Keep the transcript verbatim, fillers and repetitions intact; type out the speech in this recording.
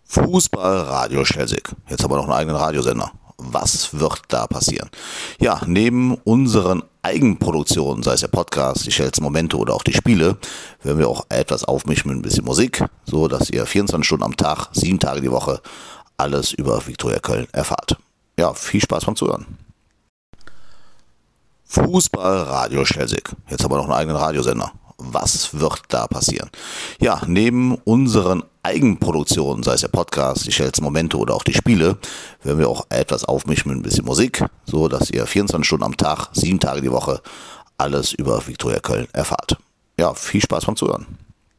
Fußball Radio Schelsig. Jetzt haben wir noch einen eigenen Radiosender. Was wird da passieren? Ja, neben unseren Eigenproduktionen, sei es der Podcast, die schnellsten Momente oder auch die Spiele, werden wir auch etwas aufmischen mit ein bisschen Musik, so dass ihr vierundzwanzig Stunden am Tag, sieben Tage die Woche alles über Viktoria Köln erfahrt. Ja, viel Spaß beim Zuhören. Fußball Radio Schelsig. Jetzt haben wir noch einen eigenen Radiosender. Was wird da passieren? Ja, neben unseren Eigenproduktionen, sei es der Podcast, die schnellsten Momente oder auch die Spiele, werden wir auch etwas aufmischen mit ein bisschen Musik, so dass ihr vierundzwanzig Stunden am Tag, sieben Tage die Woche alles über Viktoria Köln erfahrt. Ja, viel Spaß beim Zuhören.